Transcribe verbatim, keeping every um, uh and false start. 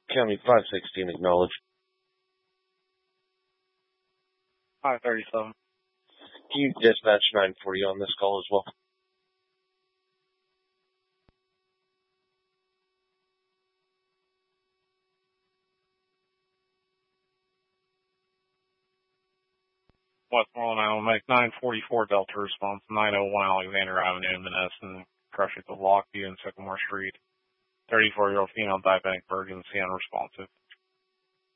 County five sixteen acknowledged. five thirty-seven. Can you dispatch nine forty on this call as well? Westmoreland, I will make nine forty-four Delta response, nine oh one Alexander Avenue, Menneson, Crush at the Lockview and Sycamore Street. thirty-four-year-old female diabetic emergency unresponsive.